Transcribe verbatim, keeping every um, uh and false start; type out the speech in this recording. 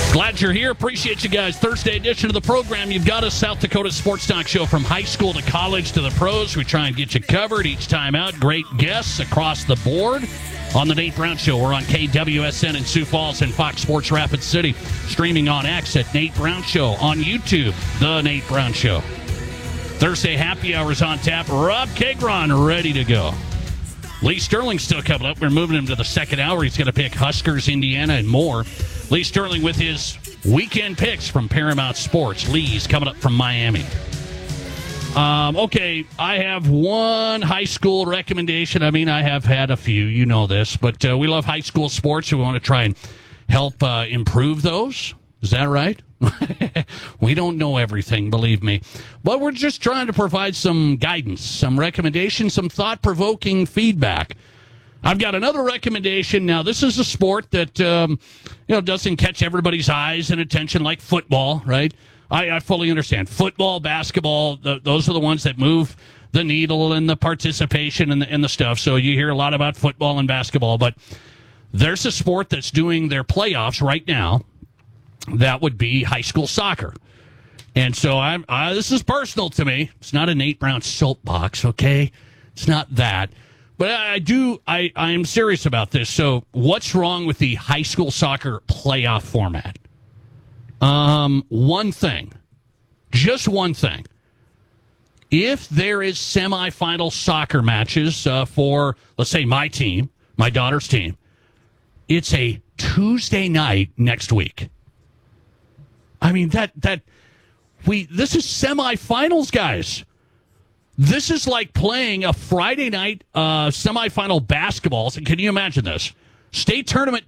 Glad you're here. Appreciate you guys. Thursday edition of the program. You've got a South Dakota Sports Talk show from high school to college to the pros. We try and get you covered each time out. Great guests across the board. On the Nate Brown Show, we're on K W S N in Sioux Falls and Fox Sports Rapid City. Streaming on X at Nate Brown Show. On YouTube, The Nate Brown Show. Thursday happy hours on tap. Rob Kagron ready to go. Lee Sterling's still coming up. We're moving him to the second hour. He's going to pick Huskers, Indiana, and more. Lee Sterling with his weekend picks from Paramount Sports. Lee's coming up from Miami. Um, okay, I have one high school recommendation. I mean, I have had a few. You know this. But uh, we love high school sports. We want to try and help uh, improve those. Is that right? We don't know everything, believe me. But we're just trying to provide some guidance, some recommendations, some thought-provoking feedback. I've got another recommendation. Now, this is a sport that um, you know doesn't catch everybody's eyes and attention like football, right? I, I fully understand. Football, basketball, the, those are the ones that move the needle and the participation and the, and the stuff. So you hear a lot about football and basketball. But there's a sport that's doing their playoffs right now. That would be high school soccer. And so I'm, uh, this is personal to me. It's not a Nate Brown soapbox, okay? It's not that. But I do, I, I am serious about this. So what's wrong with the high school soccer playoff format? Um, one thing. Just one thing. If there is semifinal soccer matches uh, for, let's say, my team, my daughter's team, it's a Tuesday night next week. I mean, that, that, we, this is semifinals, guys. This is like playing a Friday night uh, semifinal basketball. Can you imagine this? State tournament